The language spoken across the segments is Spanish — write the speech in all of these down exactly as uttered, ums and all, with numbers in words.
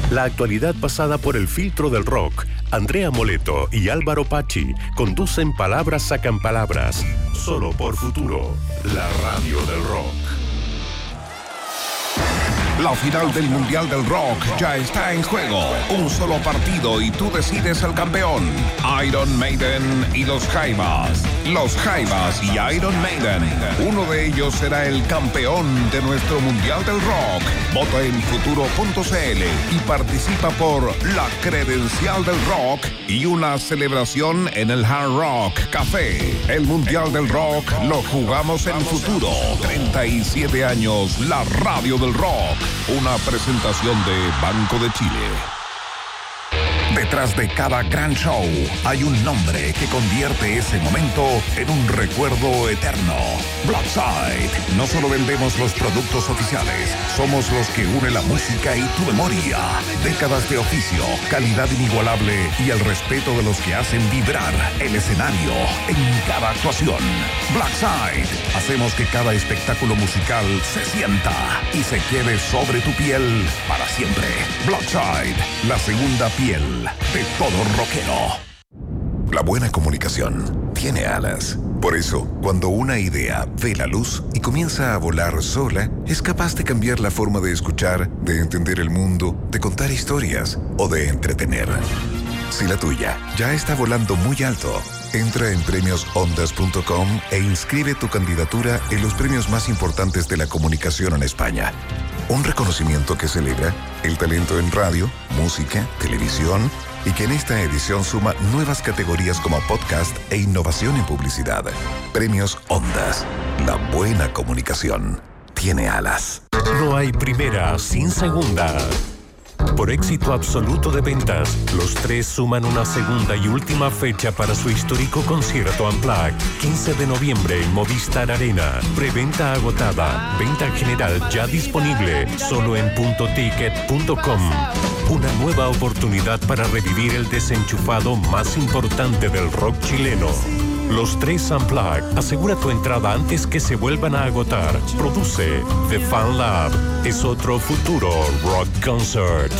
La actualidad pasada por el filtro del rock. Andrea Moleto y Álvaro Pachi conducen Palabras Sacan Palabras. Solo por Futuro, la radio del rock. La final del Mundial del Rock ya está en juego. Un solo partido y tú decides el campeón. Iron Maiden y los Jaivas. Los Jaivas y Iron Maiden. Uno de ellos será el campeón de nuestro Mundial del Rock. Vota en futuro punto c l y participa por la credencial del rock y una celebración en el Hard Rock Café. El Mundial del Rock lo jugamos en Futuro. treinta y siete años, la radio del rock. Una presentación de Banco de Chile. Detrás de cada gran show hay un nombre que convierte ese momento en un recuerdo eterno. Blackside. No solo vendemos los productos oficiales, somos los que une la música y tu memoria. Décadas de oficio, calidad inigualable y el respeto de los que hacen vibrar el escenario en cada actuación. Blackside. Hacemos que cada espectáculo musical se sienta y se quede sobre tu piel para siempre. Blackside, la segunda piel de todo rockero. La buena comunicación tiene alas. Por eso, cuando una idea ve la luz y comienza a volar sola, es capaz de cambiar la forma de escuchar, de entender el mundo, de contar historias o de entretener. Si la tuya ya está volando muy alto, entra en premios ondas punto com e inscribe tu candidatura en los premios más importantes de la comunicación en España. Un reconocimiento que celebra el talento en radio, música, televisión y que en esta edición suma nuevas categorías como podcast e innovación en publicidad. Premios Ondas. La buena comunicación tiene alas. No hay primera sin segunda. Por éxito absoluto de ventas, los tres suman una segunda y última fecha para su histórico concierto Unplugged. quince de noviembre en Movistar Arena. Preventa agotada. Venta general ya disponible. Solo en punto ticket punto com. Una nueva oportunidad para revivir el desenchufado más importante del rock chileno. Los tres Unplugged. Asegura tu entrada antes que se vuelvan a agotar. Produce The Fan Lab. Es otro futuro rock concert.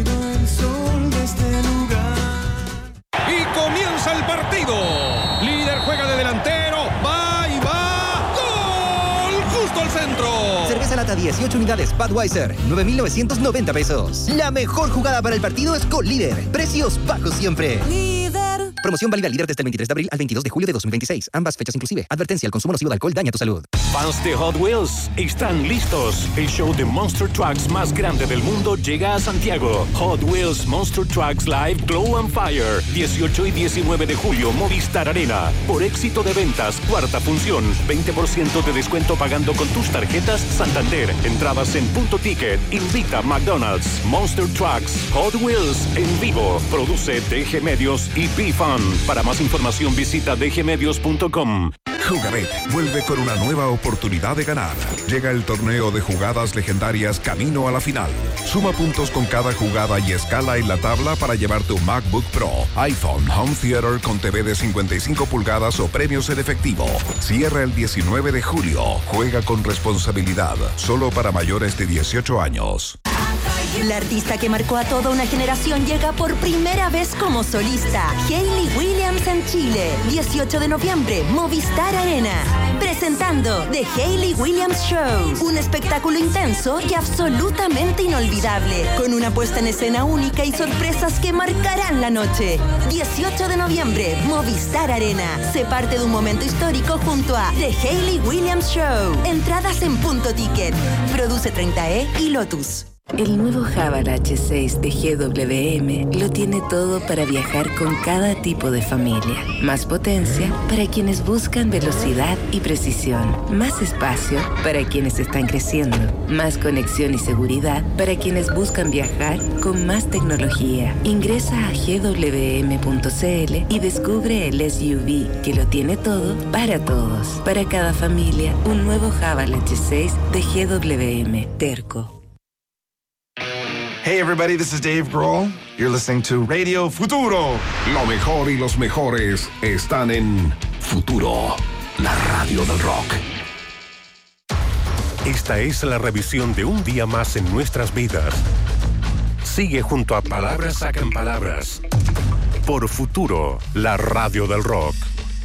Y comienza el partido. Líder juega de delantero. Va y va. ¡Gol! Justo al centro. Cerveza lata dieciocho unidades Budweiser, nueve mil novecientos noventa pesos. La mejor jugada para el partido es con Líder. Precios bajos siempre. Líder. Promoción válida al líder desde el veintitrés de abril al veintidós de julio de dos mil veintiséis. Ambas fechas inclusive. Advertencia: el consumo nocivo de alcohol daña tu salud. Fans de Hot Wheels, están listos. El show de Monster Trucks más grande del mundo llega a Santiago. Hot Wheels Monster Trucks Live Glow and Fire. dieciocho y diecinueve de julio, Movistar Arena. Por éxito de ventas, cuarta función. veinte por ciento de descuento pagando con tus tarjetas Santander. Entradas en Punto Ticket. Invita McDonald's. Monster Trucks Hot Wheels en vivo. Produce D G Medios y B-Fan. Para más información visita d g medios punto com. Jugabet vuelve con una nueva oportunidad de ganar. Llega el torneo de jugadas legendarias camino a la final. Suma puntos con cada jugada y escala en la tabla para llevarte un MacBook Pro, iPhone, Home Theater con T V de cincuenta y cinco pulgadas o premios en efectivo. Cierra el diecinueve de julio. Juega con responsabilidad. Solo para mayores de dieciocho años. La artista que marcó a toda una generación llega por primera vez como solista. Hayley Williams en Chile. dieciocho de noviembre, Movistar Arena. Presentando The Hayley Williams Show. Un espectáculo intenso y absolutamente inolvidable. Con una puesta en escena única y sorpresas que marcarán la noche. dieciocho de noviembre, Movistar Arena. Sé parte de un momento histórico junto a The Hayley Williams Show. Entradas en Punto Ticket. Produce treinta E y Lotus. El nuevo Haval H seis de G W M lo tiene todo para viajar con cada tipo de familia. Más potencia para quienes buscan velocidad y precisión. Más espacio para quienes están creciendo. Más conexión y seguridad para quienes buscan viajar con más tecnología. Ingresa a g w m punto c l y descubre el S U V que lo tiene todo para todos. Para cada familia, un nuevo Haval H seis de G W M. Terco. Hey everybody, this is Dave Grohl. You're listening to Radio Futuro. Lo mejor y los mejores están en Futuro, la radio del rock. Esta es la revisión de un día más en nuestras vidas. Sigue junto a Palabras Sacan Palabras por Futuro, la radio del rock.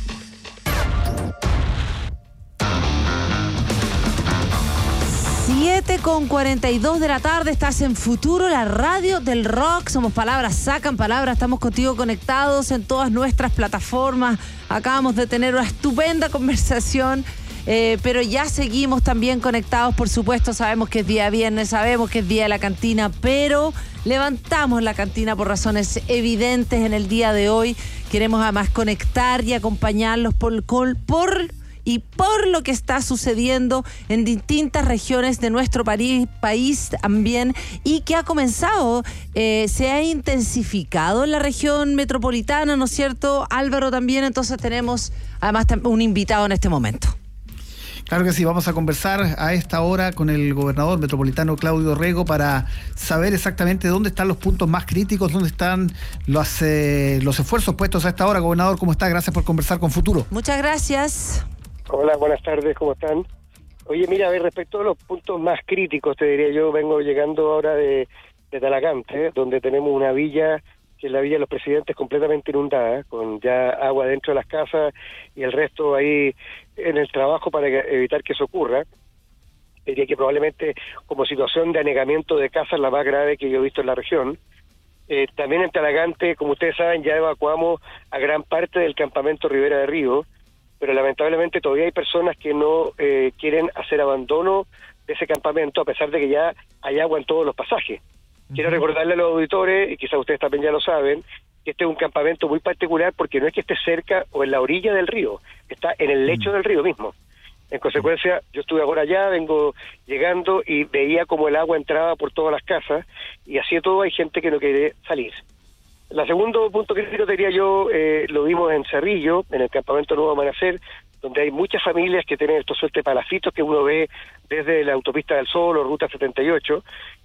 siete con cuarenta y dos de la tarde, estás en Futuro, la radio del rock. Somos Palabras Sacan Palabras, estamos contigo conectados en todas nuestras plataformas. Acabamos de tener una estupenda conversación, eh, pero ya seguimos también conectados, por supuesto. Sabemos que es día viernes, sabemos que es día de la cantina, pero levantamos la cantina por razones evidentes en el día de hoy. Queremos además conectar y acompañarlos por... por y por lo que está sucediendo en distintas regiones de nuestro país, país también, y que ha comenzado, eh, se ha intensificado en la región metropolitana, ¿no es cierto, Álvaro? También, entonces tenemos además un invitado en este momento. Claro que sí, vamos a conversar a esta hora con el gobernador metropolitano Claudio Rego para saber exactamente dónde están los puntos más críticos, dónde están los, eh, los esfuerzos puestos a esta hora. Gobernador, ¿cómo está? Gracias por conversar con Futuro. Muchas gracias. Hola, buenas tardes, ¿cómo están? Oye, mira, a ver, respecto a los puntos más críticos, te diría yo, vengo llegando ahora de, de Talagante, donde tenemos una villa, que es la Villa de los Presidentes, completamente inundada, con ya agua dentro de las casas y el resto ahí en el trabajo para evitar que eso ocurra. Diría que probablemente como situación de anegamiento de casas la más grave que yo he visto en la región. Eh, también en Talagante, como ustedes saben, ya evacuamos a gran parte del campamento Ribera de Río, pero lamentablemente todavía hay personas que no eh, quieren hacer abandono de ese campamento, a pesar de que ya hay agua en todos los pasajes. Uh-huh. Quiero recordarle a los auditores, y quizás ustedes también ya lo saben, que este es un campamento muy particular porque no es que esté cerca o en la orilla del río, está en el lecho uh-huh. del río mismo. En consecuencia, yo estuve ahora allá, vengo llegando y veía como el agua entraba por todas las casas, y así de todo hay gente que no quiere salir. El segundo punto crítico, diría yo, eh, lo vimos en Cerrillo, en el campamento Nuevo Amanecer, donde hay muchas familias que tienen estos suerte de palafitos que uno ve desde la Autopista del Sol o Ruta setenta y ocho,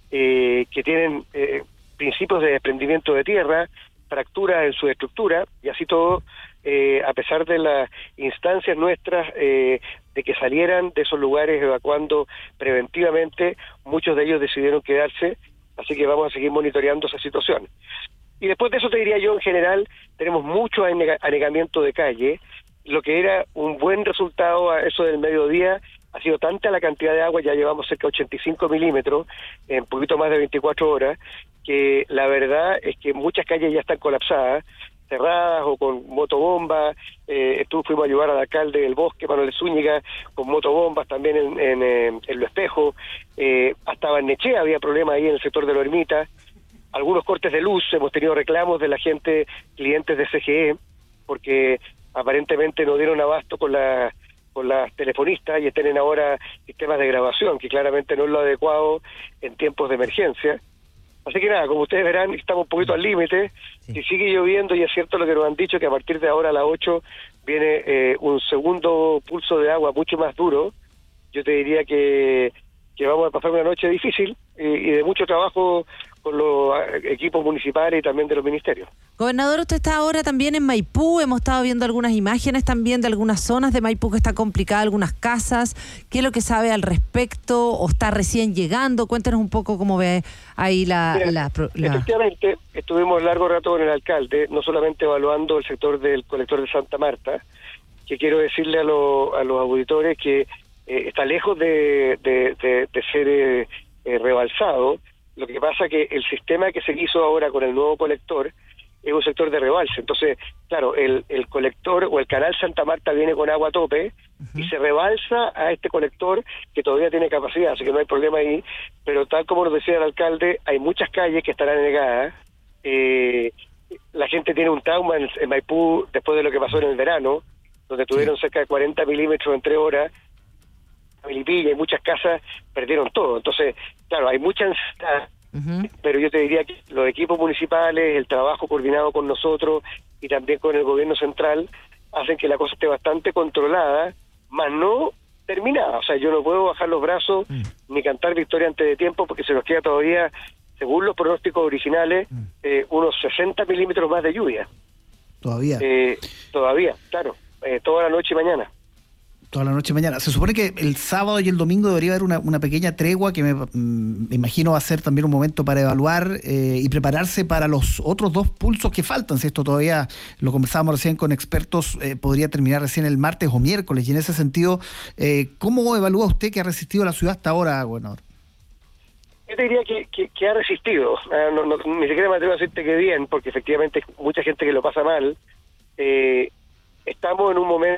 eh, que tienen eh, principios de desprendimiento de tierra, fracturas en su estructura, y así todo, eh, a pesar de las instancias nuestras eh, de que salieran de esos lugares evacuando preventivamente, muchos de ellos decidieron quedarse, así que vamos a seguir monitoreando esa situación. Y después de eso te diría yo, en general, tenemos mucho anegamiento de calle. Lo que era un buen resultado a eso del mediodía ha sido tanta la cantidad de agua, ya llevamos cerca de ochenta y cinco milímetros en un poquito más de veinticuatro horas, que la verdad es que muchas calles ya están colapsadas, cerradas o con motobombas. Eh, estuve, fuimos a ayudar al alcalde del Bosque, Manuel Zúñiga, con motobombas también en, en, en, en Lo Espejo. Eh, hasta Barnechea había problemas ahí en el sector de Lo Ermita. Algunos cortes de luz, hemos tenido reclamos de la gente, clientes de C G E, porque aparentemente no dieron abasto con la con las telefonistas y tienen ahora sistemas de grabación, que claramente no es lo adecuado en tiempos de emergencia. Así que nada, como ustedes verán, estamos un poquito al límite. Sí. Si sigue lloviendo, y es cierto lo que nos han dicho, que a partir de ahora a las ocho viene eh, un segundo pulso de agua mucho más duro, yo te diría que, que vamos a pasar una noche difícil y, y de mucho trabajo con los equipos municipales y también de los ministerios. Gobernador, usted está ahora también en Maipú, hemos estado viendo algunas imágenes también de algunas zonas de Maipú que está complicada, algunas casas. ¿Qué es lo que sabe al respecto o está recién llegando? Cuéntenos un poco cómo ve ahí la... Mira, la, la... Efectivamente, estuvimos largo rato con el alcalde, no solamente evaluando el sector del colector de Santa Marta, que quiero decirle a, lo, a los auditores que eh, está lejos de, de, de, de ser eh, eh, rebalsado. Lo que pasa que el sistema que se hizo ahora con el nuevo colector es un sector de rebalse. Entonces, claro, el, el colector o el canal Santa Marta viene con agua a tope uh-huh. y se rebalsa a este colector que todavía tiene capacidad, así que no hay problema ahí. Pero tal como nos decía el alcalde, hay muchas calles que estarán anegadas. Eh, la gente tiene un trauma en, en Maipú después de lo que pasó en el verano, donde tuvieron sí. cerca de cuarenta milímetros en tres horas. Milipilla y muchas casas perdieron todo. Entonces, claro, hay mucha ansiedad, uh-huh. pero yo te diría que los equipos municipales, el trabajo coordinado con nosotros y también con el gobierno central hacen que la cosa esté bastante controlada, más no terminada. O sea, yo no puedo bajar los brazos uh-huh. ni cantar victoria antes de tiempo, porque se nos queda todavía, según los pronósticos originales, uh-huh. eh, unos sesenta milímetros más de lluvia. Todavía. Eh, todavía, claro. Eh, toda la noche y mañana. Toda la noche mañana. Se supone que el sábado y el domingo debería haber una, una pequeña tregua que me, me imagino va a ser también un momento para evaluar eh, y prepararse para los otros dos pulsos que faltan. Si esto todavía lo conversábamos recién con expertos, eh, podría terminar recién el martes o miércoles. Y en ese sentido, eh, ¿cómo evalúa usted que ha resistido la ciudad hasta ahora, gobernador? Yo te diría que, que, que ha resistido. Ah, no, no, ni siquiera me atrevo a decirte que bien, porque efectivamente hay mucha gente que lo pasa mal. Eh, estamos en un momento...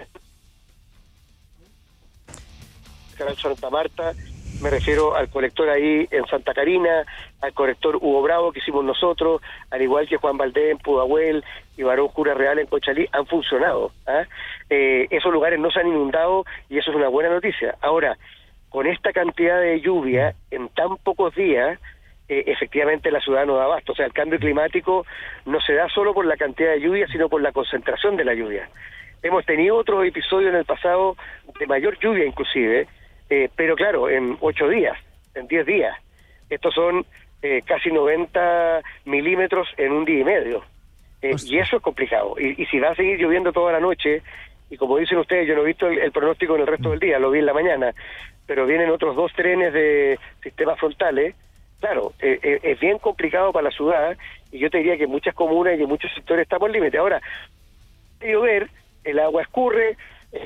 Santa Marta, me refiero al colector ahí en Santa Carina, al colector Hugo Bravo que hicimos nosotros, al igual que Juan Valdés en Pudahuel y Barón Jura Real en Conchalí, han funcionado. ¿ah? Eh, esos lugares no se han inundado y eso es una buena noticia. Ahora, con esta cantidad de lluvia en tan pocos días, eh, efectivamente la ciudad no da abasto. O sea, el cambio climático no se da solo por la cantidad de lluvia, sino por la concentración de la lluvia. Hemos tenido otros episodios en el pasado de mayor lluvia inclusive, Eh, pero claro, en ocho días, en diez días. Estos son eh, casi noventa milímetros en un día y medio. Eh, y eso es complicado. Y, y si va a seguir lloviendo toda la noche, y como dicen ustedes, yo no he visto el, el pronóstico en el resto del día, lo vi en la mañana, pero vienen otros dos trenes de sistemas frontales, claro, eh, eh, es bien complicado para la ciudad, y yo te diría que muchas comunas y en muchos sectores estamos al límite. Ahora, de llover, el agua escurre,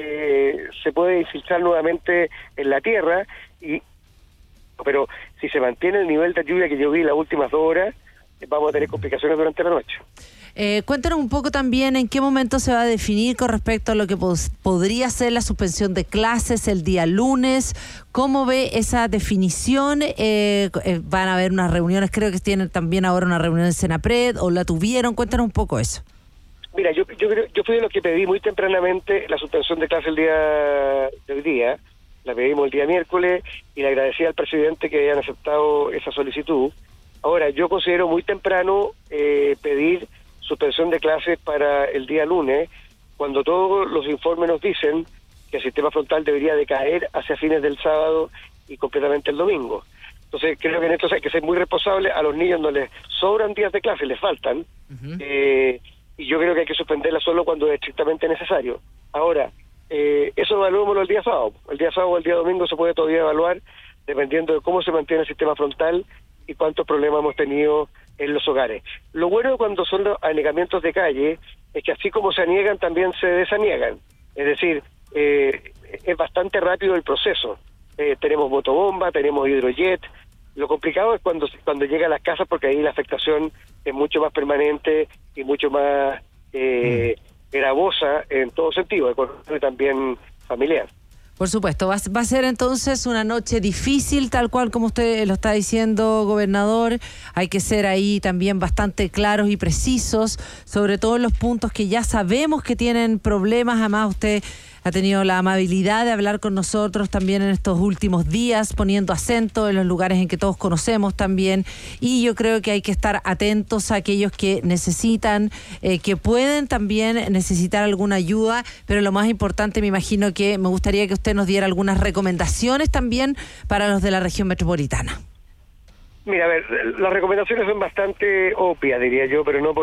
Eh, se puede infiltrar nuevamente en la tierra, y pero si se mantiene el nivel de lluvia que yo vi las últimas dos horas, vamos a tener complicaciones durante la noche. Eh, cuéntanos un poco también en qué momento se va a definir con respecto a lo que pod- podría ser la suspensión de clases el día lunes. ¿Cómo ve esa definición? Eh, eh, van a haber unas reuniones, creo que tienen también ahora una reunión en Senapred, o la tuvieron. Cuéntanos un poco eso. Mira, yo yo creo, yo fui de los que pedí muy tempranamente la suspensión de clase el día de hoy día, la pedimos el día miércoles y le agradecí al presidente que hayan aceptado esa solicitud. Ahora, yo considero muy temprano eh, pedir suspensión de clases para el día lunes, cuando todos los informes nos dicen que el sistema frontal debería decaer hacia fines del sábado y completamente el domingo. Entonces, creo que en esto hay que ser muy responsable. A los niños no les sobran días de clase, les faltan. Uh-huh. Eh, y yo creo que hay que suspenderla solo cuando es estrictamente necesario. Ahora, eh, eso evaluémoslo el día sábado. El día sábado o el día domingo se puede todavía evaluar, dependiendo de cómo se mantiene el sistema frontal y cuántos problemas hemos tenido en los hogares. Lo bueno cuando son los anegamientos de calle es que así como se aniegan, también se desaniegan. Es decir, eh, es bastante rápido el proceso. Eh, tenemos motobomba, tenemos hidrojet. Lo complicado es cuando cuando llega a las casas, porque ahí la afectación es mucho más permanente y mucho más eh, mm. gravosa en todo sentido, económico y también familiar. Por supuesto, va, va a ser entonces una noche difícil, tal cual como usted lo está diciendo, gobernador. Hay que ser ahí también bastante claros y precisos, sobre todo en los puntos que ya sabemos que tienen problemas. Además, usted ha tenido la amabilidad de hablar con nosotros también en estos últimos días, poniendo acento en los lugares en que todos conocemos también. Y yo creo que hay que estar atentos a aquellos que necesitan, eh, que pueden también necesitar alguna ayuda, pero lo más importante, me imagino que me gustaría que usted nos diera algunas recomendaciones también para los de la región metropolitana. Mira, a ver, las recomendaciones son bastante obvias, diría yo, pero no por